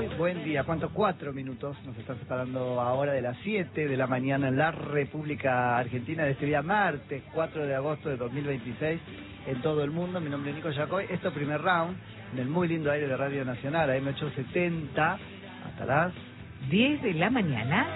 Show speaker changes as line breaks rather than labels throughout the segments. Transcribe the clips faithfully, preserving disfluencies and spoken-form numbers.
Muy buen día. ¿Cuánto? Cuatro minutos nos están separando ahora de las siete de la mañana en la República Argentina de este día martes cuatro de agosto de dos mil veintiséis en todo el mundo. Mi nombre es Nico Yacoy. Esto primer round en el muy lindo aire de Radio Nacional, A M ochocientos setenta, hasta las
diez de la mañana.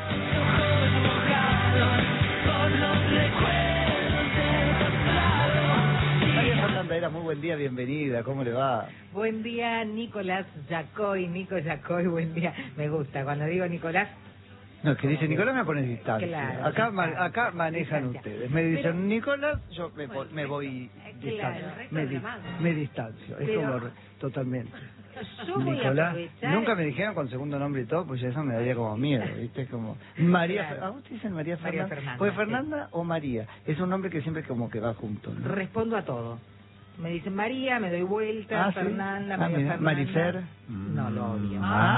María Fernanda Era, muy buen día, bienvenida, ¿cómo le va?
Buen día, Nicolás Yacoy, Nico Yacoy, buen día. Me gusta, cuando digo Nicolás...
No, que dice Nicolás me pone distancia.
Claro,
acá
distancia.
ma acá manejan
Distancia.
ustedes. Me dicen
Pero,
Nicolás, yo me, bueno, me voy distancio.
claro,
me, di me distancio. Es
Pero,
como re totalmente.
Yo voy
Nicolás,
a aprovechar...
nunca me dijeron con segundo nombre y todo, pues eso me daría como miedo, ¿viste? Como María,
Claro.
¿a vos te dicen María Fernanda?
María Fernanda,
Pues
sí.
Fernanda o María, es un nombre que siempre como que va junto, ¿no?
Respondo a todo. Me dicen María, me doy vuelta,
Ah, ¿sí?
Fernanda,
Ah,
María
mira,
Fernanda.
Marifer.
No lo odio.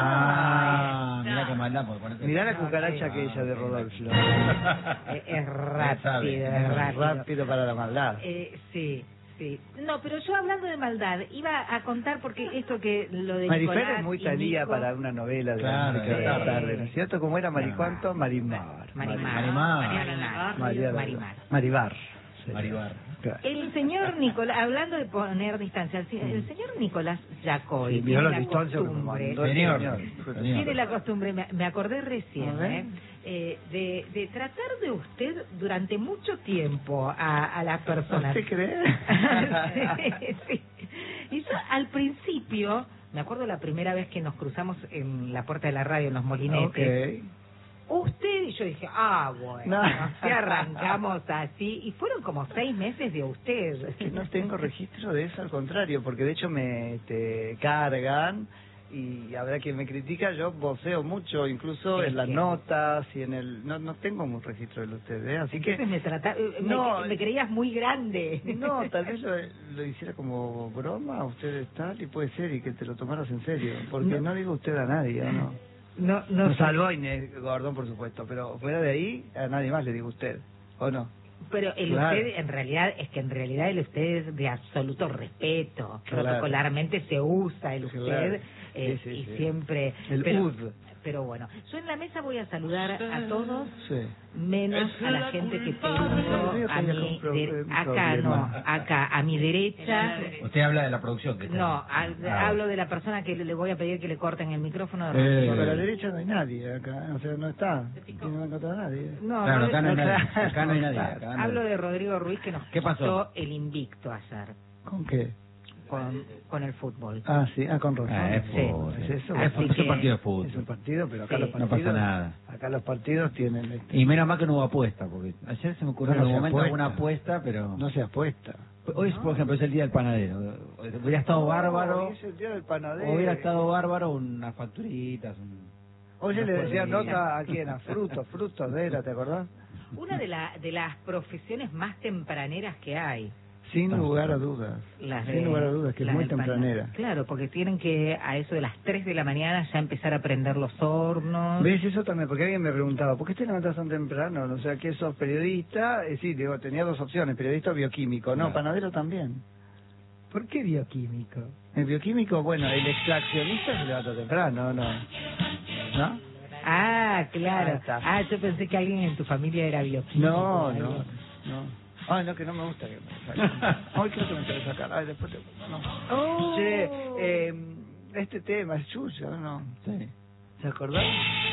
Ah,
Mirá que maldad por ponerte.
mirá la
No,
cucaracha
sí.
aquella de Rodolfo.
Es, es rápido, es rápido.
Rápido para la maldad.
Eh, sí, sí. No, pero yo hablando de maldad, iba a contar porque esto que lo de
Marifer
Nicolás
es muy
y
talía
Nico-
para una novela de
Claro,
la de la
sí.
tarde, ¿no es cierto? ¿Cómo era Maricuanto? Marimar.
Marimar.
Marimar.
Marimar.
María-
Marimar.
Maribar. Sí.
Maribar.
Claro.
El señor Nicolás, hablando de poner distancia, el, el señor Nicolás Yacoy
Sí,
tiene
mirá la
la
distancia que me
costumbre,
mandó el
Señor.
señor.
Señor.
tiene la costumbre, me, me acordé recién,
A ver.
¿eh? Eh, de, de tratar de usted durante mucho tiempo a, a las personas.
¿Usted cree?
sí, sí. Y yo al principio, me acuerdo la primera vez que nos cruzamos en la puerta de la radio, en los molinetes,
Ok.
usted y yo dije, ah, bueno,
No.
así arrancamos así, y fueron como seis meses de usted.
Es que no tengo registro de eso, al contrario, porque de hecho me este, cargan y habrá quien me critica, yo voceo mucho, incluso
Es
en las
que-
notas y en el... No, no tengo un registro de usted, ¿eh? Así que...
Entonces me, trata, eh, me-
No.
me, creías muy grande.
No, tal vez lo, lo hiciera como broma, usted es tal, y puede ser, y que te lo tomaras en serio, porque
No.
no, digo usted a nadie, ¿o no?
No, no,
Nos
sé.
salvó Inés Gordón, por supuesto, pero fuera de ahí, a nadie más le digo usted, ¿o no?
Pero el
Claro.
usted, en realidad, es que en realidad el usted es de absoluto respeto.
Claro.
Protocolarmente se usa el
Claro.
usted eh,
Sí, sí,
y
sí.
siempre...
El
pero,
U D.
pero bueno, yo en la mesa voy a saludar a todos,
Sí.
menos a la gente que tengo
Dios,
a
tenía
mi
un pro-
de-
un
acá
problema.
no, acá a mi derecha.
Usted habla de la producción que está
No,
ahí.
al-
Ah,
hablo de la persona que le le voy a pedir que le corten el micrófono.
Eh.
Porque a la derecha no hay nadie acá, o sea, no está, no va a encontrar a nadie.
No,
Claro,
no,
acá no hay
no,
nadie.
claro.
Acá no hay nadie. Acá no.
hablo de Rodrigo Ruiz que nos
¿Qué pasó?
quitó el invicto ayer
¿Con qué?
con, con el fútbol.
Ah, sí, ah, con razón.
Ah, es
Sí,
fútbol.
es eso.
Así
Es fútbol, es
que-
un partido de
Es un
fútbol.
partido, pero acá
Sí.
los
No
partidos...
pasa nada.
Acá los partidos tienen... Este,
Y menos mal que no hubo apuesta, porque ayer se me ocurrió
No,
en
no
algún
se
momento
apuesta.
alguna apuesta, pero...
no se apuesta.
Hoy, es, por ejemplo, es el día del panadero. Hubiera estado bárbaro,
Hoy es el día del panadero.
hubiera estado bárbaro unas facturitas, un...
Oye, le
unas
decían
cosas.
nota a quién, a frutos, frutos de era, ¿te acordás?
Una de, la, de las profesiones más tempraneras que hay.
Sin lugar a dudas.
Las
Sin
de-
lugar a dudas, que es
las
muy
del panadero.
tempranera.
Claro, porque tienen que a eso de las tres de la mañana ya empezar a prender los hornos.
¿Ves eso también? Porque alguien me preguntaba, ¿por qué te levantas tan temprano? O sea, ¿qué sos periodista? Eh, sí, digo, tenía dos opciones, periodista o bioquímico. No,
Claro.
panadero también.
¿Por qué bioquímico?
El bioquímico, bueno, el extraccionista se levanta temprano, ¿no? ¿No?
Ah, claro.
Ahí está.
Ah, yo pensé que alguien en tu familia era bioquímico.
No,
algo.
no, no. Ay, no, que no me gusta que me saquen. Ay, creo que me tengo que sacar. Ay, después te... No.
Oh.
Che, eh, este tema es suyo, ¿no?
Sí.
¿Se acordás?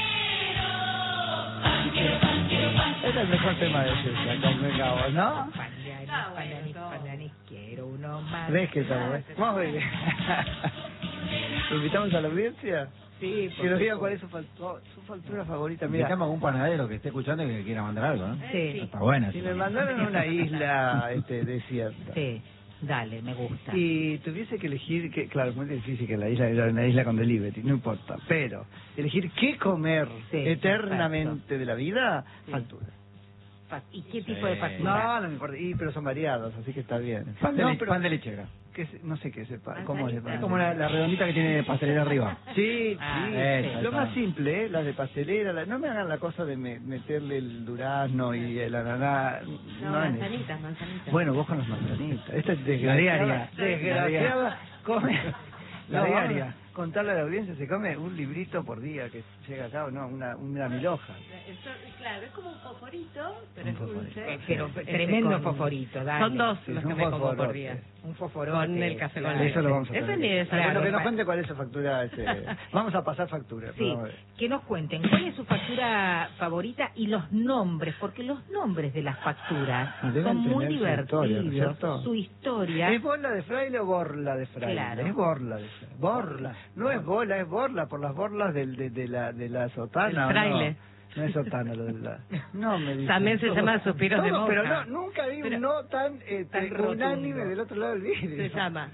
Es el mejor tema de Yuya, con me cago, ¿no?
Pandanis, pandanis, pandanis, quiero uno más.
¿Ves que está bueno? Vamos a ver. ¿Lo invitamos a la audiencia?
Sí,
Que nos diga cuál es su, faltu- su factura favorita. Mira,
Invitamos a algún panadero que esté escuchando y que quiera mandar algo, ¿no?
Sí,
Está buena.
si
sí.
me mandaron a una isla este, desierta
sí. Dale, me gusta.
y tuviese que elegir, que claro, es muy difícil que la isla era una isla con delivery, no importa, pero elegir qué comer
Sí,
eternamente de la vida,
Sí.
factura.
Fa- ¿Y qué tipo
Sí.
de factura?
No, no me importa, y, pero son variados, así que está bien.
Pan de,
No,
le-
pero-
pan de lechera.
que se- no sé qué sepa, ¿cómo es?
Manzanita.
Es como la, la redondita que tiene pastelera arriba.
Sí,
Ah,
sí,
esa,
lo
esa.
más simple, ¿eh? Las de pastelera, la- no me hagan la cosa de me- meterle el durazno y el ananá.
No,
no en
manzanitas,
eso.
manzanitas.
Bueno, vos con las manzanitas. Esta es
La
desgraciada.
diaria.
Desgraciada. Come.
La
No,
diaria.
contarle a la audiencia, se come un librito por día que llega acá, o no, una, una mil hojas.
Claro, es como un fosforito, pero
Un
es dulce.
fosforito.
Eh, pero
Este
tremendo
con-
fosforito, dale.
Son dos
Sí,
los
son
que me como por
fosforotes.
día.
Un fosforote.
Con el café con
claro.
leche.
Eso lo vamos a
Eso
tener.
ni es
Bueno,
Claro,
que nos
para-
cuente cuál es su factura. Ese... Vamos a pasar factura.
Sí,
pero-
que nos cuenten cuál es su factura favorita y los nombres, porque los nombres de las facturas
Deben
son muy
tener su
divertidos.
historia, ¿no es cierto?
Su historia.
¿Es bola de fraile o borla de fraile?
Claro.
Es borla de fraile. Borla. No es bola, es borla, por las borlas del, de, de la, de la sotana.
El
¿o no?
fraile.
No es sotana lo de la... No, me dicen.
También se
Todo.
llama suspiros de
Todo,
monja.
Pero no, nunca vi
Pero-
un no tan, eh,
tan
tan unánime
rotundo.
del otro lado del vidrio.
Se llama.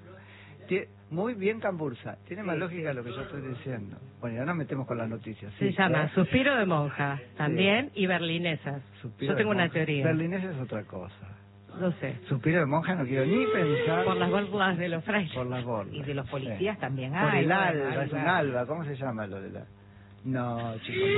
Tie- Muy bien, Cambursa. Tiene más
Sí,
lógica lo que yo estoy diciendo. Bueno, ya nos metemos con las noticias.
Se
Sí,
llama
¿eh?
Suspiro de Monja, también, y Berlinesas.
Suspiro
Yo tengo
de
una
monja.
teoría.
Berlinés es otra cosa.
No sé.
Suspiro de monja no quiero ni pensar.
Por las borlas de los frailes.
Por las borlas.
Y de los policías
Sí.
también
Por
hay.
el
bueno,
alba, es un
alba.
alba. ¿Cómo se llama lo de la...? No, chicos.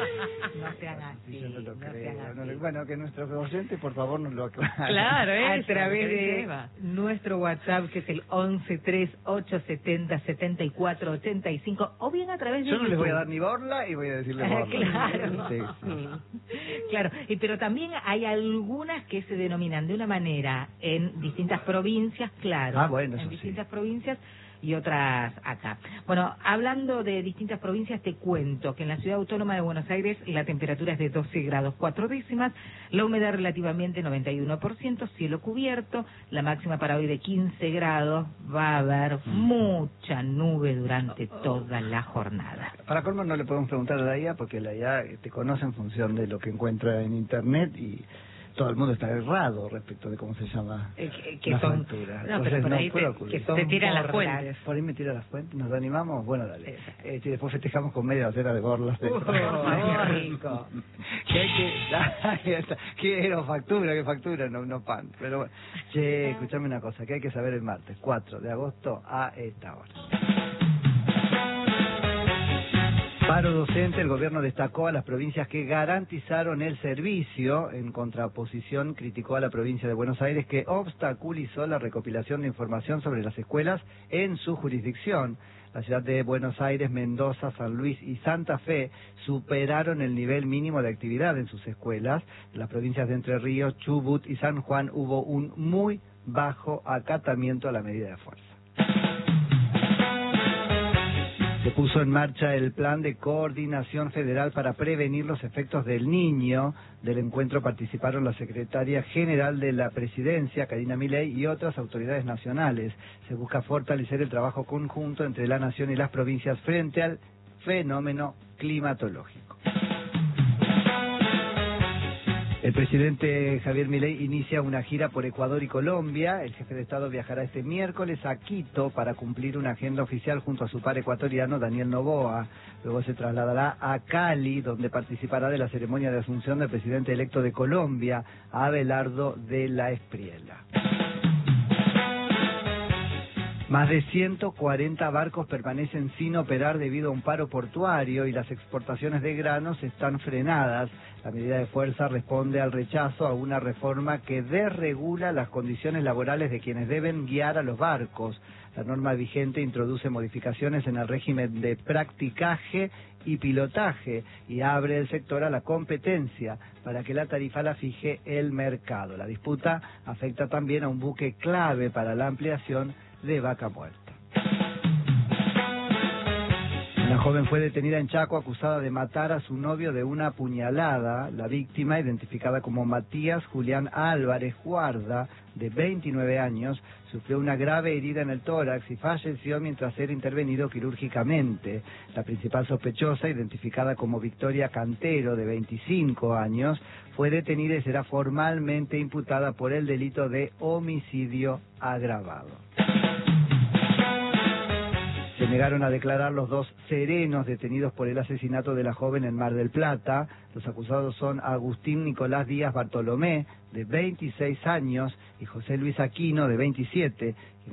No sean así,
Yo no lo
no
creo.
sean
no
así.
lo- Bueno, que nuestros oyentes, por favor, nos lo aclaren.
Claro,
A
eso,
través
lo que
de
lleva.
nuestro WhatsApp, que es el once tres ocho setenta setenta y cuatro ochenta y cinco, o bien a través de
Yo no les voy a
YouTube.
dar ni borla y voy a decirle
Ah,
borla.
claro.
Sí, sí.
Claro, y pero también hay algunas que se denominan de una manera en distintas provincias, claro,
Ah, bueno, eso
en
sí.
distintas provincias y otras acá. Bueno, hablando de distintas provincias, te cuento que en la Ciudad Autónoma de Buenos Aires la temperatura es de doce grados cuatro décimas, la humedad relativamente noventa y uno por ciento, cielo cubierto, la máxima para hoy de quince grados, va a haber mucha nube durante toda la jornada.
Para colmo no le podemos preguntar a la I A porque la I A te conoce en función de lo que encuentra en Internet y todo el mundo está errado respecto de cómo se llama
Eh, que, que
la
son,
factura.
no, pero
Entonces,
por
no
ahí
puedo
te,
acudir.
que son
Te tiran las
borlas.
fuentes.
Por ahí me tira las fuentes, ¿nos animamos? Bueno, dale. Eh, si después festejamos con media docena de borlas. De...
Uh, qué rico.
que hay que... Ahí está. ¿Qué era? Factura, ¿qué factura? No, no pan. Pero bueno. Che, escuchame una cosa, que hay que saber el martes, cuatro de agosto a esta hora. Paro docente, el gobierno destacó a las provincias que garantizaron el servicio. En contraposición, criticó a la provincia de Buenos Aires que obstaculizó la recopilación de información sobre las escuelas en su jurisdicción. La ciudad de Buenos Aires, Mendoza, San Luis y Santa Fe superaron el nivel mínimo de actividad en sus escuelas. En las provincias de Entre Ríos, Chubut y San Juan hubo un muy bajo acatamiento a la medida de fuerza. Se puso en marcha el Plan de Coordinación Federal para prevenir los efectos del Niño. Del encuentro participaron la secretaria general de la Presidencia, Karina Milei, y otras autoridades nacionales. Se busca fortalecer el trabajo conjunto entre la Nación y las provincias frente al fenómeno climatológico. El presidente Javier Milei inicia una gira por Ecuador y Colombia. El jefe de Estado viajará este miércoles a Quito para cumplir una agenda oficial junto a su par ecuatoriano Daniel Noboa. Luego se trasladará a Cali, donde participará de la ceremonia de asunción del presidente electo de Colombia, Abelardo de la Espriella. Más de ciento cuarenta barcos permanecen sin operar debido a un paro portuario y las exportaciones de granos están frenadas. La medida de fuerza responde al rechazo a una reforma que desregula las condiciones laborales de quienes deben guiar a los barcos. La norma vigente introduce modificaciones en el régimen de practicaje y pilotaje y abre el sector a la competencia para que la tarifa la fije el mercado. La disputa afecta también a un buque clave para la ampliación de Vaca Muerta. Una joven fue detenida en Chaco acusada de matar a su novio de una puñalada. La víctima, identificada como Matías Julián Álvarez Guarda, de veintinueve años, sufrió una grave herida en el tórax y falleció mientras era intervenido quirúrgicamente. La principal sospechosa, identificada como Victoria Cantero, de veinticinco años, fue detenida y será formalmente imputada por el delito de homicidio agravado. Se negaron a declarar los dos serenos detenidos por el asesinato de la joven en Mar del Plata. Los acusados son Agustín Nicolás Díaz Bartolomé, de veintiséis años, y José Luis Aquino, de veintisiete.